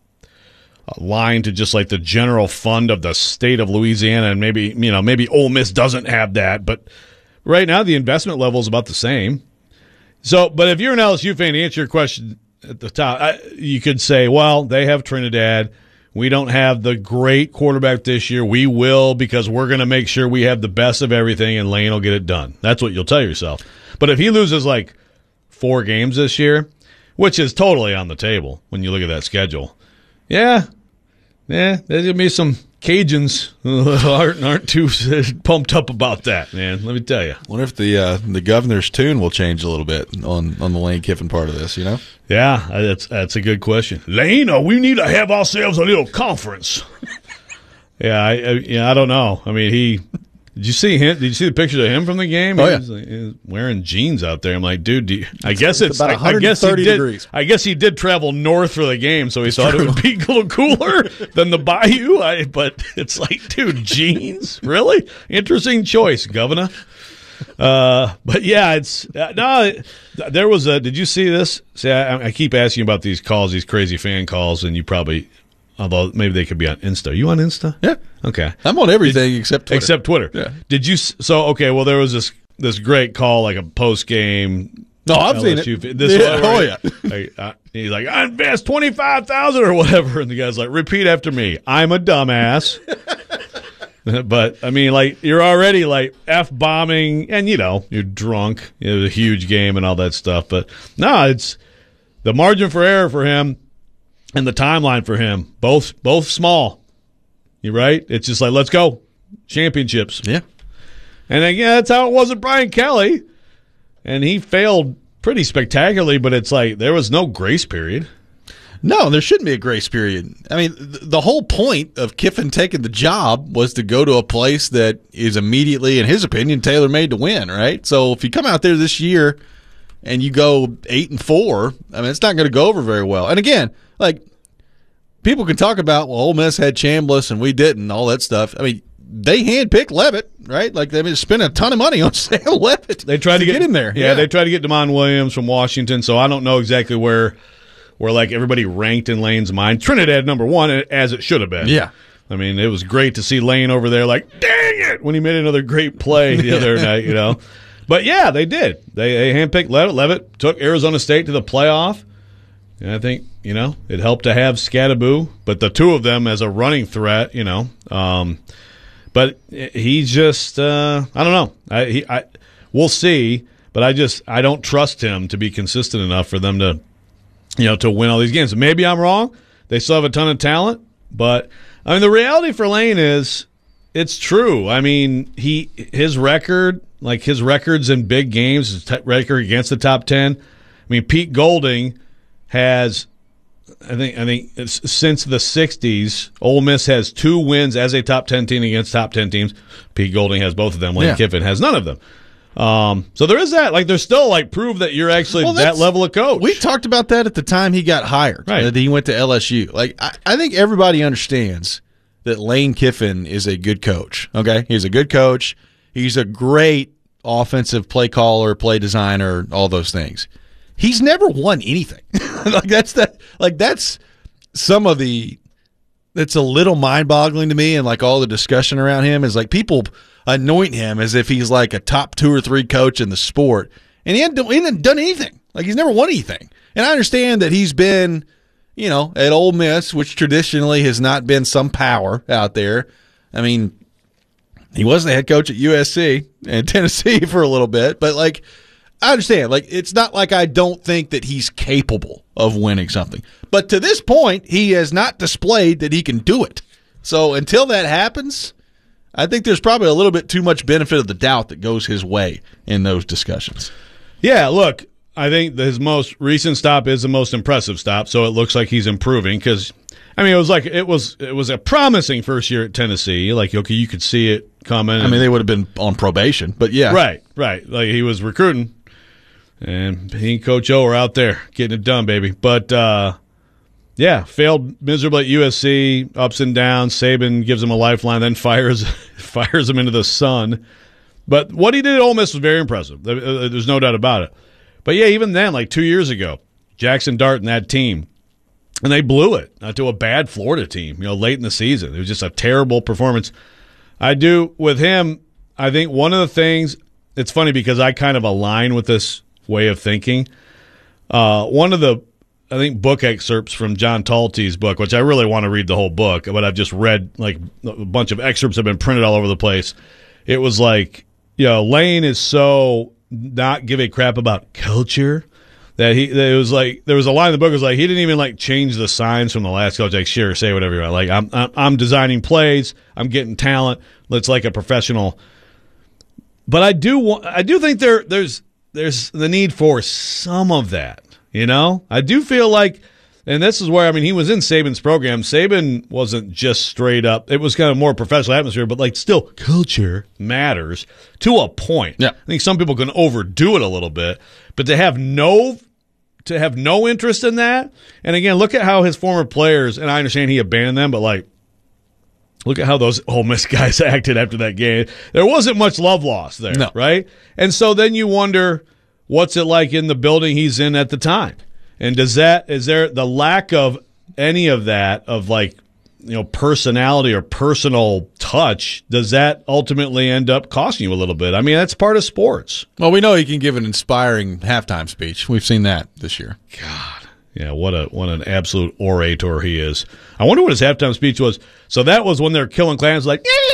a line to just like the general fund of the state of Louisiana, and maybe, you know, maybe Ole Miss doesn't have that. But right now, the investment level is about the same. So, but if you're an L S U fan, to answer your question at the top, I, you could say, well, they have Trinidad. We don't have the great quarterback this year. We will, because we're going to make sure we have the best of everything, and Lane will get it done. That's what you'll tell yourself. But if he loses like four games this year, which is totally on the table when you look at that schedule, yeah, yeah, there's going to be some Cajuns who aren't, aren't too pumped up about that, man. Let me tell you. Wonder if the uh, the governor's tune will change a little bit on, on the Lane Kiffin part of this, you know? Yeah, that's that's a good question. Lane, oh, we need to have ourselves a little conference. yeah, I, I yeah, I don't know. I mean, he did you see him? Did you see the pictures of him from the game? Oh, he yeah. was, like, he was wearing jeans out there. I'm like, dude, do you, I guess it's, it's about I, I guess he did, degrees. I guess he did travel north for the game, so he It's thought true. it would be a little cooler than the Bayou. I, but it's like, dude, jeans, really interesting choice, Governor. Uh, but yeah, it's uh, no. There was a. Did you see this? See, I, I keep asking about these calls, these crazy fan calls, and you probably, although maybe they could be on Insta. Are you on Insta? Yeah. Okay. I'm on everything except Twitter. Except Twitter. Yeah. Did you? s- So okay. Well, there was this this great call, like a post game. No, I've seen it. This Yeah, one oh, where- yeah. like, uh, he's like, I invest twenty five thousand or whatever, and the guy's like, repeat after me. I'm a dumbass. But, I mean, like, you're already, like, F-bombing, and, you know, you're drunk. It was a huge game and all that stuff. But, no, it's the margin for error for him and the timeline for him, both both small. You're right? It's just like, let's go. Championships. Yeah. And, again, that's how it was with Brian Kelly. And he failed pretty spectacularly, but it's like there was no grace period. No, there shouldn't be a grace period. I mean, th- the whole point of Kiffin taking the job was to go to a place that is immediately, in his opinion, tailor-made to win, right? So if you come out there this year and you go eight and four, I mean, it's not going to go over very well. And again, like, people can talk about, well, Ole Miss had Chambliss and we didn't, all that stuff. I mean, they handpicked Levitt, right? Like, they spent a ton of money on Sam Levitt. They tried to, to get, get him there. Yeah, yeah, they tried to get DeMond Williams from Washington, so I don't know exactly where – where like everybody ranked in Lane's mind. Trinidad number one, as it should have been. Yeah. I mean, it was great to see Lane over there like, dang it, when he made another great play the other night, you know. But, yeah, they did. They, they handpicked Levitt. Levitt took Arizona State to the playoff. And I think, you know, it helped to have Scadaboo. But the two of them as a running threat, you know. Um, but he's just, uh, I don't know. I, he, I, we'll see. But I just, I don't trust him to be consistent enough for them to, you know, to win all these games. Maybe I'm wrong. They still have a ton of talent. But, I mean, the reality for Lane is it's true. I mean, he his record, like his records in big games, his t- record against the top ten. I mean, Pete Golding has, I think, I think it's, since the sixties, Ole Miss has two wins as a top ten team against top ten teams. Pete Golding has both of them. Lane Yeah. Kiffin has none of them. Um, so there is that. Like, there's still like proof that you're actually Well, that that's- level of coach. We talked about that at the time he got hired. Right. That he went to L S U. Like, I, I think everybody understands that Lane Kiffin is a good coach. Okay, he's a good coach. He's a great offensive play caller, play designer, all those things. He's never won anything. like that's that. Like that's some of the. That's a little mind-boggling to me, and like all the discussion around him is like people anoint him as if he's like a top two or three coach in the sport, and he hasn't, he hasn't done anything. Like he's never won anything. And I understand that he's been, you know, at Ole Miss, which traditionally has not been some power out there. I mean, he was the head coach at U S C and Tennessee for a little bit, but like I understand. Like it's not like I don't think that he's capable of winning something, but to this point, he has not displayed that he can do it. So until that happens, I think there's probably a little bit too much benefit of the doubt that goes his way in those discussions. Yeah, look, I think his most recent stop is the most impressive stop, so it looks like he's improving because, I mean, it was like it was it was a promising first year at Tennessee. Like, okay, you could see it coming. I mean, they would have been on probation, but yeah. Right, right. Like, he was recruiting, and he and Coach O are out there getting it done, baby. But, uh, yeah, failed miserably at U S C, ups and downs. Saban gives him a lifeline, then fires fires him into the sun. But what he did at Ole Miss was very impressive. There's no doubt about it. But, yeah, even then, like two years ago, Jackson Dart and that team, and they blew it uh, to a bad Florida team, you know, late in the season. It was just a terrible performance. I do, with him, I think one of the things, it's funny because I kind of align with this way of thinking. Uh, one of the, I think, book excerpts from John Talty's book, which I really want to read the whole book, but I've just read, like, a bunch of excerpts have been printed all over the place. It was like, you know, Lane is so not give a crap about culture that he, that it was like, there was a line in the book that was like, he didn't even like change the signs from the last coach. Like, sure, say whatever you want. Like, I'm, I'm, I'm designing plays. I'm getting talent. Let's like a professional. But I do want, I do think there, there's, there's the need for some of that, you know? I do feel like, and this is where, I mean, he was in Saban's program. Saban wasn't just straight up. It was kind of more professional atmosphere, but, like, still, culture matters to a point. Yeah. I think some people can overdo it a little bit, but to have no to have no interest in that, and again, look at how his former players, and I understand he abandoned them, but, like, look at how those Ole Miss guys acted after that game. There wasn't much love lost there, no. right? And so then you wonder, what's it like in the building he's in at the time? And does that, is there the lack of any of that, of like, you know, personality or personal touch, does that ultimately end up costing you a little bit? I mean, that's part of sports. Well, we know he can give an inspiring halftime speech. We've seen that this year. God. Yeah, what a what an absolute orator he is. I wonder what his halftime speech was. So that was when they're killing clans like,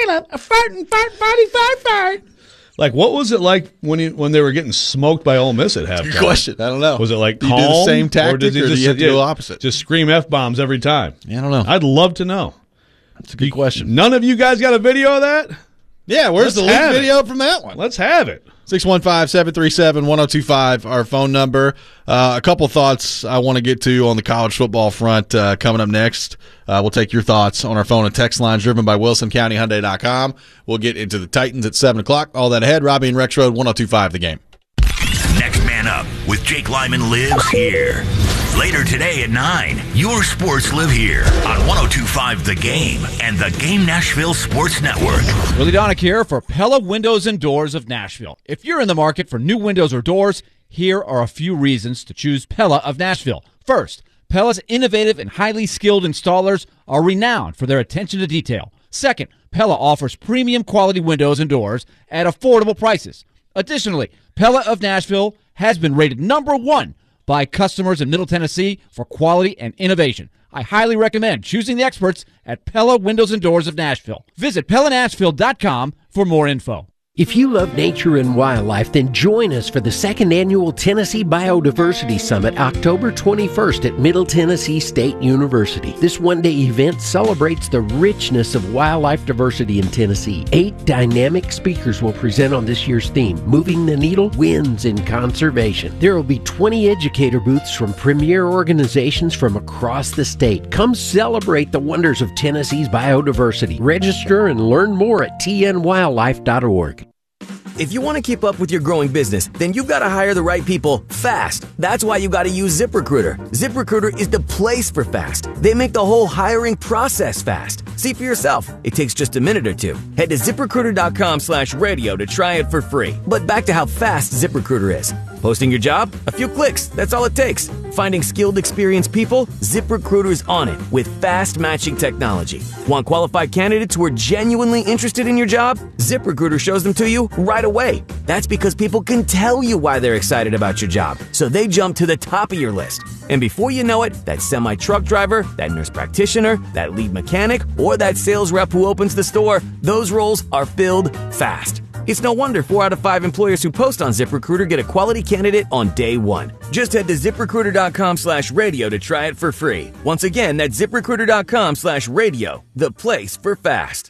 Layla, a farting, fart, farty, fart, fart. Like, what was it like when he, when they were getting smoked by Ole Miss at halftime? Good question. I don't know. Was it like Do calm? you do the same or tactic, did he or do just, you have to yeah, go opposite? Just scream F-bombs every time? Yeah, I don't know. I'd love to know. That's a good question. None of you guys got a video of that? Yeah, where's Let's the leak have it. video from that one? Let's have it. six one five, seven three seven, one oh two five, our phone number. Uh, a couple thoughts I want to get to on the college football front uh, coming up next. Uh, we'll take your thoughts on our phone and text lines driven by Wilson County Hyundai dot com. We'll get into the Titans at seven o'clock. All that ahead. Robbie and Rex Road, one oh two five The Game. Next Man Up with Jake Lyman lives here. Later today at nine, your sports live here on one oh two five The Game and the Game Nashville Sports Network. Willie Donick here for Pella Windows and Doors of Nashville. If you're in the market for new windows or doors, here are a few reasons to choose Pella of Nashville. First, Pella's innovative and highly skilled installers are renowned for their attention to detail. Second, Pella offers premium quality windows and doors at affordable prices. Additionally, Pella of Nashville has been rated number one by customers in Middle Tennessee for quality and innovation. I highly recommend choosing the experts at Pella Windows and Doors of Nashville. Visit Pella Nashville dot com for more info. If you love nature and wildlife, then join us for the second annual Tennessee Biodiversity Summit, October twenty-first at Middle Tennessee State University. This one-day event celebrates the richness of wildlife diversity in Tennessee. Eight dynamic speakers will present on this year's theme, Moving the Needle, Wins in Conservation. There will be twenty educator booths from premier organizations from across the state. Come celebrate the wonders of Tennessee's biodiversity. Register and learn more at T N wildlife dot org. If you want to keep up with your growing business, then you've got to hire the right people fast. That's why you got to use ZipRecruiter. ZipRecruiter is the place for fast. They make the whole hiring process fast. See for yourself. It takes just a minute or two. Head to ZipRecruiter.com slash radio to try it for free. But back to how fast ZipRecruiter is. Posting your job? A few clicks. That's all it takes. Finding skilled, experienced people? ZipRecruiter's on it with fast matching technology. Want qualified candidates who are genuinely interested in your job? ZipRecruiter shows them to you right away. That's because people can tell you why they're excited about your job, so they jump to the top of your list. And before you know it, that semi-truck driver, that nurse practitioner, that lead mechanic, or that sales rep who opens the store, those roles are filled fast. It's no wonder four out of five employers who post on ZipRecruiter get a quality candidate on day one. Just head to ZipRecruiter.com slash radio to try it for free. Once again, that's ZipRecruiter.com slash radio, the place for fast.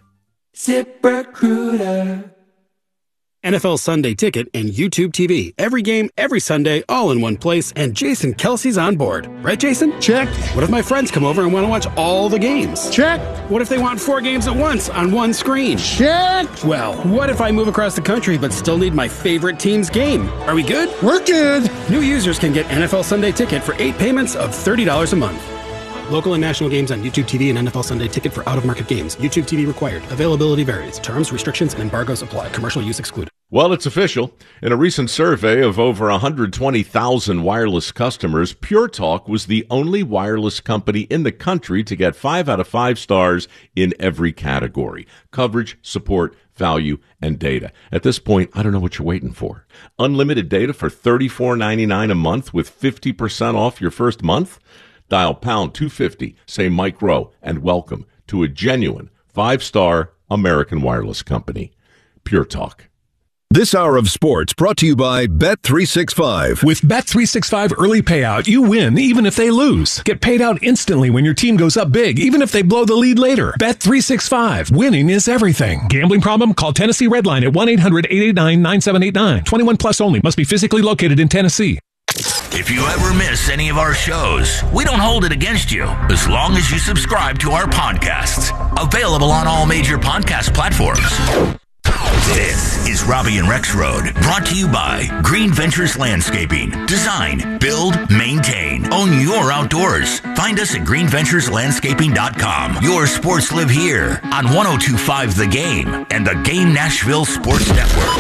ZipRecruiter. N F L Sunday Ticket and YouTube T V. Every game, every Sunday, all in one place, and Jason Kelsey's on board. Right, Jason? Check. What if my friends come over and want to watch all the games? Check. What if they want four games at once on one screen? Check. Well, what if I move across the country but still need my favorite team's game? Are we good? We're good. New users can get N F L Sunday Ticket for eight payments of thirty dollars a month. Local and national games on YouTube T V and N F L Sunday Ticket for out-of-market games. YouTube T V required. Availability varies. Terms, restrictions, and embargoes apply. Commercial use excluded. Well, it's official. In a recent survey of over one hundred twenty thousand wireless customers, Pure Talk was the only wireless company in the country to get five out of five stars in every category: coverage, support, value, and data. At this point, I don't know what you're waiting for. Unlimited data for thirty-four ninety-nine a month with fifty percent off your first month? Dial pound two fifty, say Mike Rowe, and welcome to a genuine five-star American wireless company. Pure Talk. This hour of sports brought to you by Bet three sixty-five. With Bet three sixty-five early payout, you win even if they lose. Get paid out instantly when your team goes up big, even if they blow the lead later. Bet three sixty-five. Winning is everything. Gambling problem? Call Tennessee Redline at one eight hundred eight eight nine nine seven eight nine. twenty-one plus only. Must be physically located in Tennessee. If you ever miss any of our shows, we don't hold it against you as long as you subscribe to our podcasts. Available on all major podcast platforms. This is Robbie and Rex Road, brought to you by Green Ventures Landscaping. Design, build, maintain, own your outdoors. Find us at green ventures landscaping dot com. Your sports live here on one oh two point five The Game and the Game Nashville Sports Network.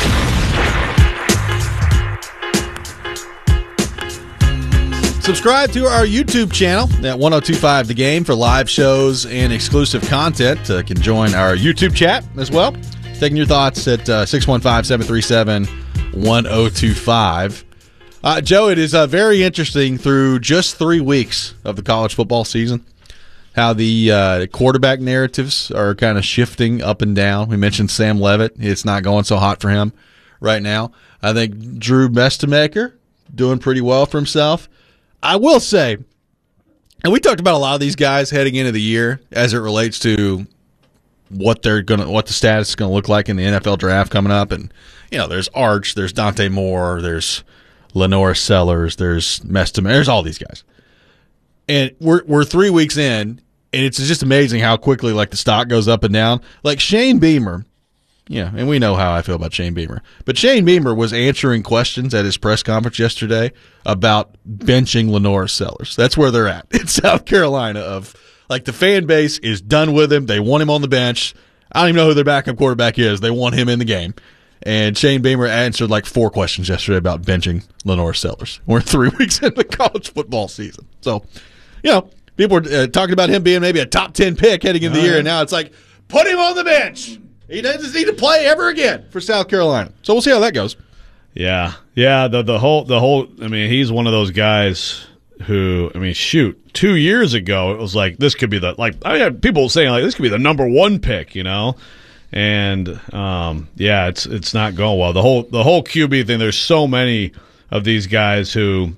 Subscribe to our YouTube channel at one oh two point five The Game for live shows and exclusive content. Uh, can join our YouTube chat as well. Taking your thoughts at uh, six one five, seven three seven, one oh two five. Uh, Joe, it is uh, very interesting through just three weeks of the college football season. how the uh, quarterback narratives are kind of shifting up and down. We mentioned Sam Levitt. It's not going so hot for him right now. I think Drew Mestemaker doing pretty well for himself. I will say, and we talked about a lot of these guys heading into the year as it relates to what they're gonna, what the status is going to look like in the N F L draft coming up. And, you know, there's Arch, there's Dante Moore, there's Lenore Sellers, there's Mestemaker, there's all these guys. And we're we're three weeks in, and it's just amazing how quickly like the stock goes up and down. Like Shane Beamer, yeah, and we know how I feel about Shane Beamer. But Shane Beamer was answering questions at his press conference yesterday about benching Lenore Sellers. That's where they're at in South Carolina. Of like the fan base is done with him. They want him on the bench. I don't even know who their backup quarterback is. They want him in the game. And Shane Beamer answered like four questions yesterday about benching Lenore Sellers. We're three weeks into the college football season. So, you know, people are uh, talking about him being maybe a top ten pick heading into the year, and now it's like, put him on the bench. He doesn't need to play ever again for South Carolina. So we'll see how that goes. Yeah, yeah. The the whole the whole. I mean, he's one of those guys who. I mean, shoot, two years ago it was like this could be the like. I had people saying like this could be the number one pick, you know. And um, yeah, it's it's not going well. The whole the whole Q B thing. There's so many of these guys who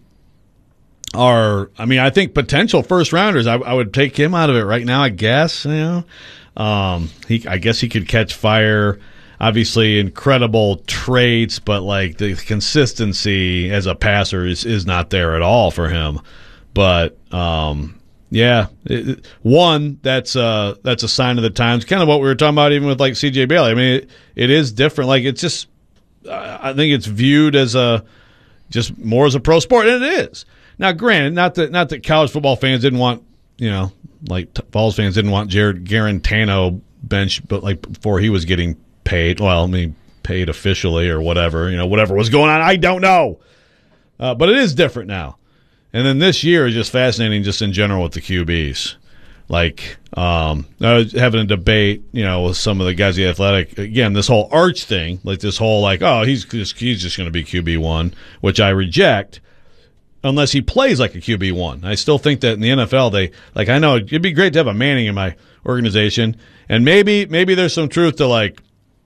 are. I mean, I think potential first rounders. I, I would take him out of it right now. I guess you know. Um, he. I guess he could catch fire. Obviously, incredible traits, but like the consistency as a passer is is not there at all for him. But um, yeah, it, one that's uh that's a sign of the times. Kind of what we were talking about, even with like C J Bailey. I mean, it, it is different. Like it's just, I think it's viewed as a just more as a pro sport, and it is. Now, granted, not that not that college football fans didn't want, you know, like Vols fans didn't want Jared Garantano bench, but like before he was getting paid. Well, I mean, paid officially or whatever. You know, whatever was going on, I don't know. Uh, but it is different now. And then this year is just fascinating, just in general with the Q Bs. Like, um, I was having a debate, you know, with some of the guys at the Athletic. Again, this whole Arch thing, like this whole like, oh, he's just, he's just going to be Q B one, which I reject. Unless he plays like a Q B one. I still think that in the N F L, they like. I know it'd be great to have a Manning in my organization, and maybe maybe there's some truth to like,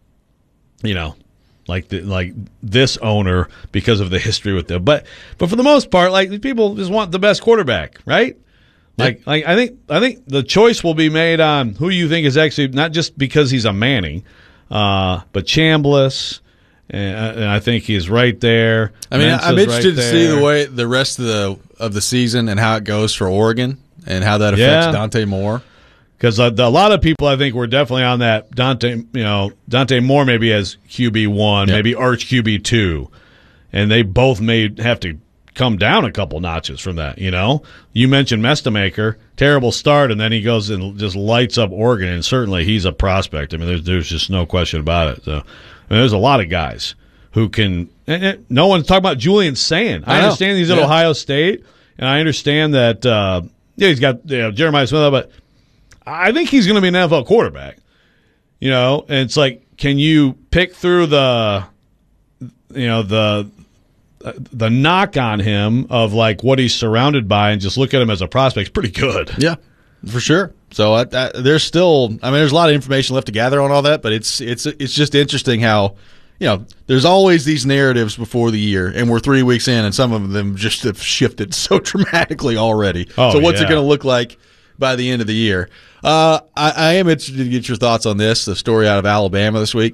you know, like the, like this owner because of the history with them. But but for the most part, like people just want the best quarterback, right? Like yeah. like I think I think the choice will be made on who you think is actually not just because he's a Manning, uh, but Chambliss. And, and I think he's right there. I mean, Mensa's I'm interested right to see the way the rest of the of the season and how it goes for Oregon and how that affects yeah. Dante Moore. Because uh, a lot of people, I think, were definitely on that Dante. You know, Dante Moore maybe as Q B one, yep. maybe Arch Q B two, and they both may have to come down a couple notches from that. You know, you mentioned Mestemaker, terrible start, and then he goes and just lights up Oregon, and certainly he's a prospect. I mean, there's there's just no question about it. So. I mean, there's a lot of guys who can – no one's talking about Julian Sand. I, I understand he's at yeah. Ohio State, and I understand that uh, – yeah, he's got you know, Jeremiah Smith, but I think he's going to be an N F L quarterback. You know, and it's like, can you pick through the – you know, the the knock on him of, like, what he's surrounded by and just look at him as a prospect is pretty good. Yeah, for sure. So I, I, there's still, I mean, there's a lot of information left to gather on all that, but it's it's it's just interesting how, you know, there's always these narratives before the year, and we're three weeks in, and some of them just have shifted so dramatically already. Oh, so what's yeah. it going to look like by the end of the year? Uh, I, I am interested to get your thoughts on this, the story out of Alabama this week.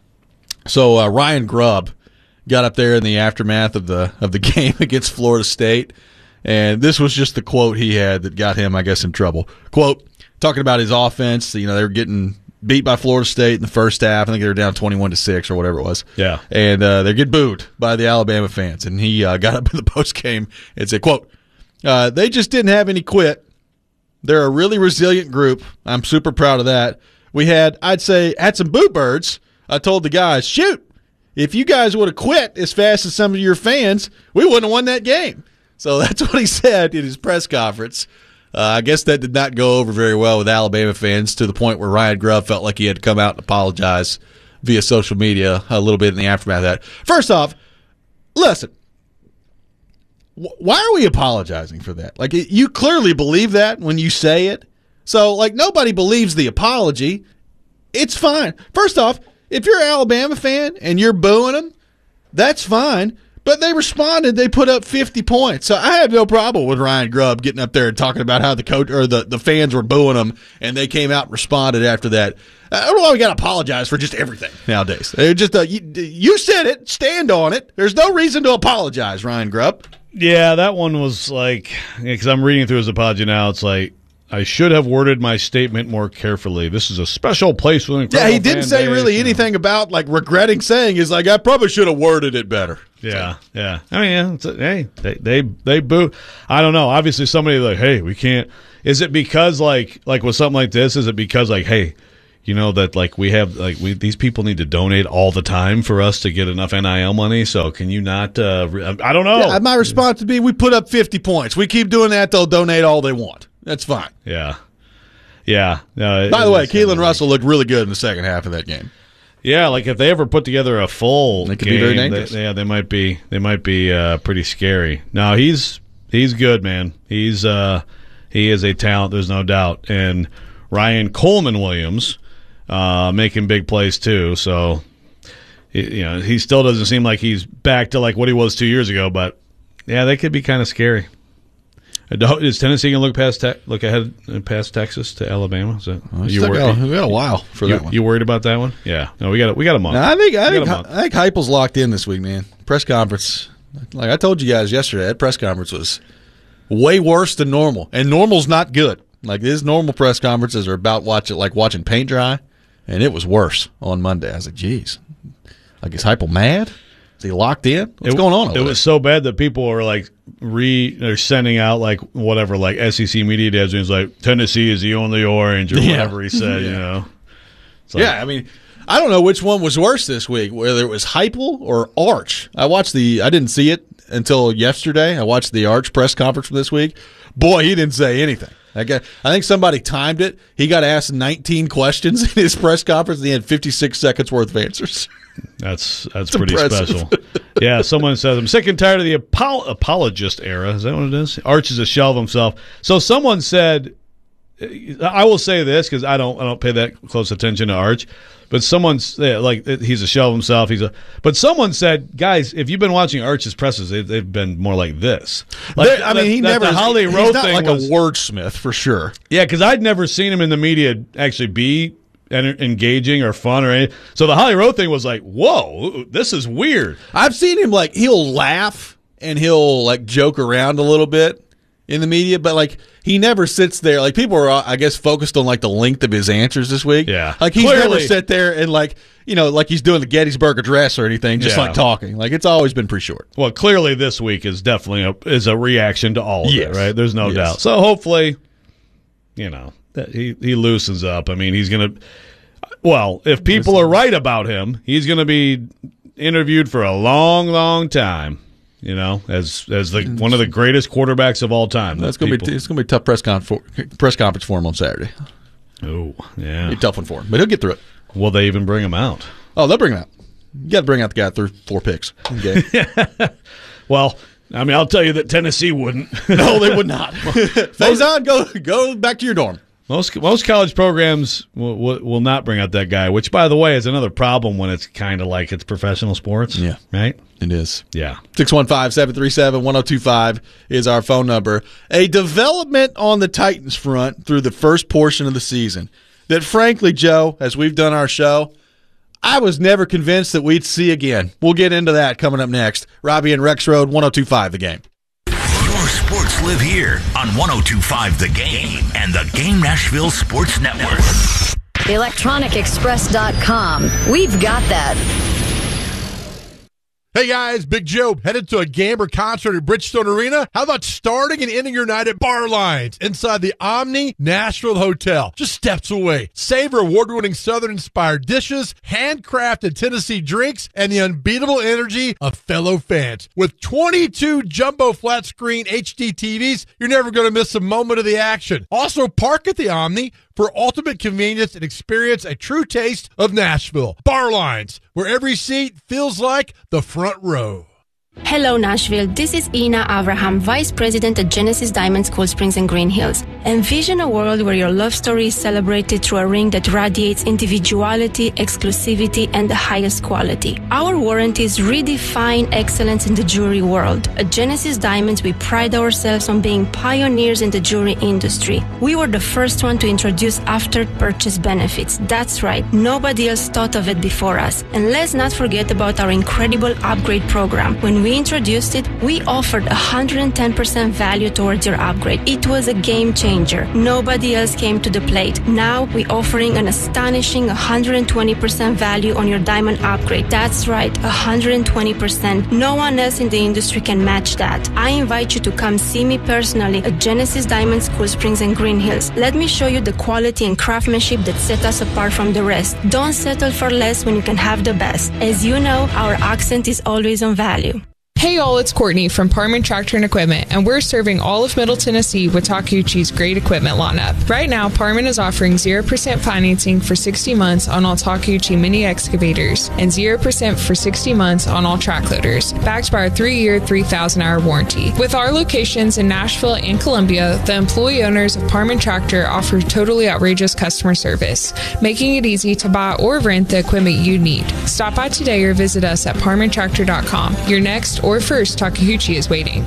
So uh, Ryan Grubb got up there in the aftermath of the of the game against Florida State, and this was just the quote he had that got him, I guess, in trouble. Quote, talking about his offense, you know, they were getting beat by Florida State in the first half. I think they were down twenty-one to six or whatever it was. Yeah. And uh, they get booed by the Alabama fans. And he uh, got up in the postgame and said, quote, uh, they just didn't have any quit. They're a really resilient group. I'm super proud of that. We had, I'd say, had some boo birds. I told the guys, shoot, if you guys would have quit as fast as some of your fans, we wouldn't have won that game. So that's what he said in his press conference. Uh, I guess that did not go over very well with Alabama fans to the point where Ryan Grubb felt like he had to come out and apologize via social media a little bit in the aftermath of that. First off, listen, wh- why are we apologizing for that? Like, you clearly believe that when you say it. So, like, nobody believes the apology. It's fine. First off, if you're an Alabama fan and you're booing them, that's fine. But they responded. They put up fifty points. So I have no problem with Ryan Grubb getting up there and talking about how the coach or the, the fans were booing them, and they came out and responded after that. I don't know why we got to apologize for just everything nowadays. It just uh, you, you said it. Stand on it. There's no reason to apologize, Ryan Grubb. Yeah, that one was like, because I'm reading through his apology now, it's like, I should have worded my statement more carefully. This is a special place with incredible Yeah, he didn't fan say base, really you know. anything about, like, regretting saying. He's like, I probably should have worded it better. Yeah, yeah. I mean, yeah, it's a, hey, they they they boo. I don't know. Obviously, somebody like, hey, we can't. Is it because like like with something like this? Is it because like, hey, you know that like we have like we these people need to donate all the time for us to get enough N I L money? So can you not? Uh, I don't know. Yeah, my response would be, we put up fifty points. We keep doing that, they'll donate all they want. That's fine. Yeah, yeah. No, By it, the way, it's- Keelan Russell looked really good in the second half of that game. Yeah, like if they ever put together a full They could game, be very they- dangerous. yeah, they might be. They might be uh, pretty scary. No, he's he's good, man. He's uh, he is a talent. There's no doubt. And Ryan Coleman Williams uh, making big plays too. So it- you know, he still doesn't seem like he's back to like what he was two years ago. But yeah, they could be kind of scary. Is Tennessee going to look past te- look ahead uh, past Texas to Alabama? Is that Well, still got a- we got a while for you, that one. You worried about that one? Yeah. No, we got a, we got a month. No, I think I We think got a month. I think Heupel's locked in this week, man. Press conference, like I told you guys yesterday, that press conference was way worse than normal, and normal's not good. Like his normal press conferences are about watching like watching paint dry, and it was worse on Monday. I was like, geez, like is Heupel mad? Is he locked in? What's it, going on? Over It there? was so bad that people were like re they're sending out like whatever like S E C media days and it's like Tennessee is the only orange or Yeah. whatever he said, Yeah. you know. It's like, Yeah, I mean, I don't know which one was worse this week, whether it was Heupel or Arch. I watched the, I didn't see it until yesterday. I watched the Arch press conference from this week. Boy, he didn't say anything. I got, I think somebody timed it. He got asked nineteen questions in his press conference, and he had fifty-six seconds worth of answers. That's that's It's pretty impressive. special. Yeah, someone says I'm sick and tired of the apol- apologist era. Is that what it is? Arch is a shell of himself. So someone said, I will say this because I don't I don't pay that close attention to Arch, but someone's yeah, like he's a shell of himself. He's a but someone said, guys, if you've been watching Arch's presses, they, they've been more like this. Like, There- I mean, he that- never. the Holly he's Rowe not thing like was, a wordsmith for sure. Yeah, because I'd never seen him in the media actually be en- engaging or fun or anything. So the Holly Rowe thing was like, whoa, this is weird. I've seen him like he'll laugh and he'll like joke around a little bit in the media, but like he never sits there. Like people are, I guess, focused on like the length of his answers this week. Yeah, like he's Clearly. never sat there and like you know like he's doing the Gettysburg Address or anything, just Yeah. like talking. Like it's always been pretty short. Well, clearly this week is definitely a, is a reaction to all of Yes. it, right? There's no Yes. doubt. So hopefully, you know, that he he loosens up. I mean, he's gonna. Well, if people are right about him, he's going to be interviewed for a long, long time. You know, as as the one of the greatest quarterbacks of all time. That's gonna People- be it's gonna be a tough press con for, press conference for him on Saturday. Oh, yeah, Be a tough one for him, but he'll get through it. Will they even bring him out? Oh, they'll bring him out. You got to bring out the guy that threw four picks. Okay. Well, I mean, I'll tell you that Tennessee wouldn't. No, they would not. Faison, go go back to your dorm. Most most college programs will, will will not bring out that guy, which, by the way, is another problem when it's kind of like it's professional sports. Yeah. Right? It is. Yeah. six one five, seven three seven, one oh two five is our phone number. A development on the Titans front through the first portion of the season that, frankly, Joe, as we've done our show, I was never convinced that we'd see again. We'll get into that coming up next. Robbie and Rex Road, one oh two five The Game. Your sports live here on one oh two five The Game and the Game Nashville Sports Network. electronic express dot com. We've got that. Hey guys, Big Joe, headed to a game or concert at Bridgestone Arena? How about starting and ending your night at Bar Lines inside the Omni Nashville Hotel, just steps away? Savor award-winning Southern-inspired dishes, handcrafted Tennessee drinks, and the unbeatable energy of fellow fans. With twenty-two jumbo flat-screen H D T Vs, you're never going to miss a moment of the action. Also, park at the Omni for ultimate convenience and experience a true taste of Nashville. Bar Lines, where every seat feels like the front row. Hello, Nashville. This is Ina Abraham, Vice President at Genesis Diamonds Cool Springs and Green Hills. Envision a world where your love story is celebrated through a ring that radiates individuality, exclusivity, and the highest quality. Our warranties redefine excellence in the jewelry world. At Genesis Diamonds, we pride ourselves on being pioneers in the jewelry industry. We were the first one to introduce after-purchase benefits. That's right, nobody else thought of it before us. And let's not forget about our incredible upgrade program. When we introduced it, we offered one hundred ten percent value towards your upgrade. It was a game changer. Nobody else came to the plate. Now we're offering an astonishing one hundred twenty percent value on your diamond upgrade. That's right, one hundred twenty percent. No one else in the industry can match that. I invite you to come see me personally at Genesis Diamonds, Cool Springs and Green Hills. Let me show you the quality and craftsmanship that set us apart from the rest. Don't settle for less when you can have the best. As you know, our accent is always on value. Hey all, it's Courtney from Parman Tractor and Equipment, and we're serving all of Middle Tennessee with Takeuchi's great equipment lineup. Right now, Parman is offering zero percent financing for sixty months on all Takeuchi mini excavators and zero percent for sixty months on all track loaders, backed by our three-year, three thousand hour warranty. With our locations in Nashville and Columbia, the employee owners of Parman Tractor offer totally outrageous customer service, making it easy to buy or rent the equipment you need. Stop by today or visit us at parman tractor dot com. Your next or first Takeuchi is waiting.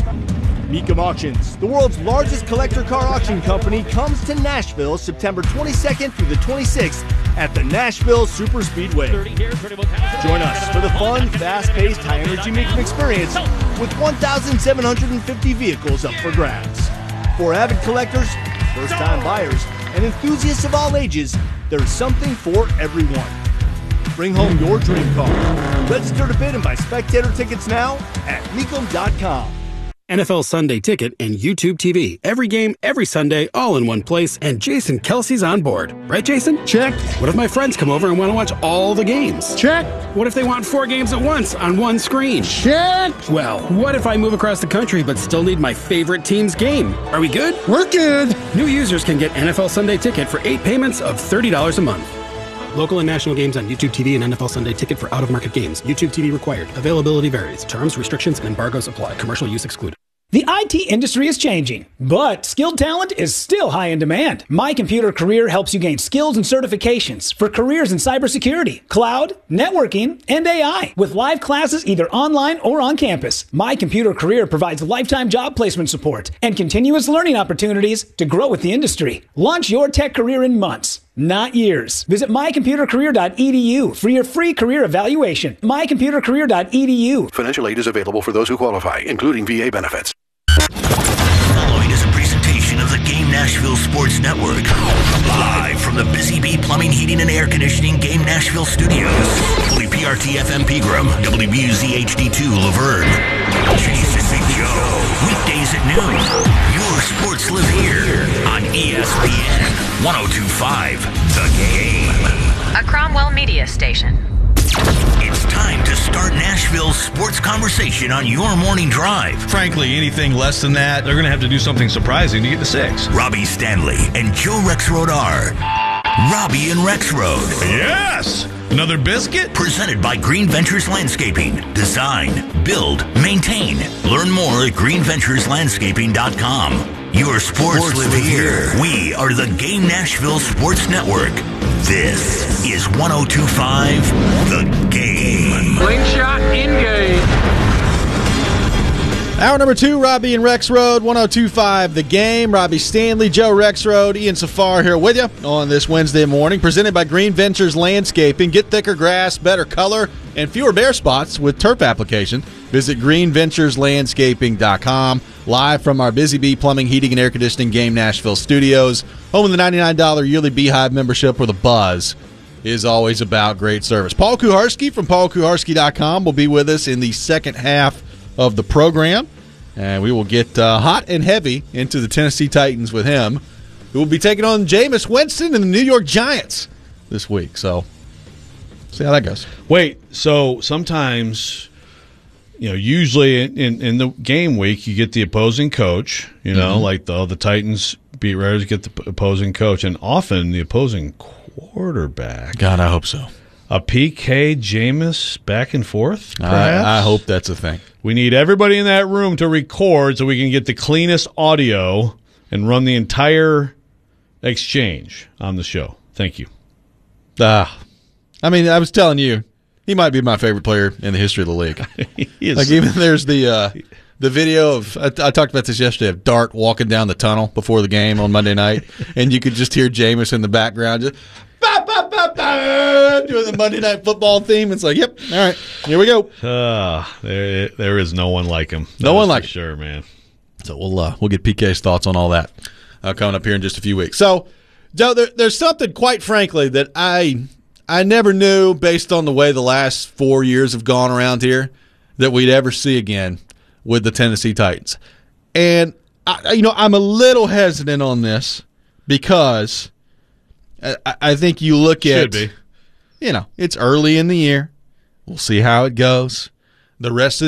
Mecum Auctions, the world's largest collector car auction company, comes to Nashville September twenty-second through the twenty-sixth at the Nashville Super Speedway. Join us for the fun, fast-paced, high-energy Mecum experience with one thousand seven hundred fifty vehicles up for grabs. For avid collectors, first-time buyers, and enthusiasts of all ages, there's something for everyone. Bring home your dream car. Register to bid and buy spectator tickets now at mecum dot com. N F L Sunday Ticket and YouTube T V. Every game, every Sunday, all in one place, and Jason Kelsey's on board. Right, Jason? Check. What if my friends come over and want to watch all the games? Check. What if they want four games at once on one screen? Check. Well, what if I move across the country but still need my favorite team's game? Are we good? We're good. New users can get N F L Sunday Ticket for eight payments of thirty dollars a month. Local and national games on YouTube T V and N F L Sunday Ticket for out-of-market games. YouTube T V required. Availability varies. Terms, restrictions, and embargoes apply. Commercial use excluded. The I T industry is changing, but skilled talent is still high in demand. My Computer Career helps you gain skills and certifications for careers in cybersecurity, cloud, networking, and A I. With live classes either online or on campus, My Computer Career provides lifetime job placement support and continuous learning opportunities to grow with the industry. Launch your tech career in months, not years. Visit my computer career dot e d u for your free career evaluation. my computer career dot e d u. Financial aid is available for those who qualify, including V A benefits. Following is a presentation of the Game Nashville Sports Network. Live from the Busy Bee Plumbing, Heating, and Air Conditioning Game Nashville Studios. W P R T F M Pegram, W B U Z H D two Laverne. Jason and Joe. Weekdays at noon. Your sports live here on E S P N one oh two point five The Game. A Cromwell Media Station. It's time to start Nashville's sports conversation on your morning drive. Frankly, anything less than that, they're going to have to do something surprising to get to six. Robbie Stanley and Joe Rexrode are Robbie and Rexrode. Yes! Another biscuit? Presented by Green Ventures Landscaping. Design, build, maintain. Learn more at green ventures landscaping dot com. Your sports, sports live, live here. here. We are the Game Nashville Sports Network. This is one oh two point five The Game. Slingshot in-game. Hour number two, Robbie and Rexrode, one oh two point five The Game. Robbie Stanley, Joe Rexrode, Ian Safar here with you on this Wednesday morning. Presented by Green Ventures Landscaping. Get thicker grass, better color, and fewer bare spots with turf application. Visit green ventures landscaping dot com. Live from our Busy Bee Plumbing, Heating, and Air Conditioning Game Nashville studios. Home of the ninety-nine dollars yearly Beehive membership, where the buzz is always about great service. Paul Kuharsky from paul kuharsky dot com will be with us in the second half of the program, and we will get uh, hot and heavy into the Tennessee Titans with him, who will be taking on Jameis Winston and the New York Giants this week. So, see how that goes. Wait, so sometimes, you know, usually in, in, in the game week, you get the opposing coach, you know, mm-hmm. like the, the Titans beat writers get the opposing coach, and often the opposing quarterback. God, I hope so. A P K Jameis back and forth, perhaps? I, I hope that's a thing. We need everybody in that room to record so we can get the cleanest audio and run the entire exchange on the show. Thank you. Ah, I mean, I was telling you, he might be my favorite player in the history of the league. He is. Like, even there's the uh, the video of, I, I talked about this yesterday, of Dart walking down the tunnel before the game on Monday night, and you could just hear Jameis in the background just bah, bah, bah, bah, doing the Monday Night Football theme. It's like, yep, all right, here we go. Uh, there, there is no one like him. No one like him. Sure, man. So we'll uh, we'll get P K's thoughts on all that uh, coming up here in just a few weeks. So, Joe, there, there's something, quite frankly, that I I never knew, based on the way the last four years have gone around here, that we'd ever see again with the Tennessee Titans. And I, you know, I'm a little hesitant on this because I, I think you look at, Should be. you know, it's early in the year. We'll see how it goes. The rest of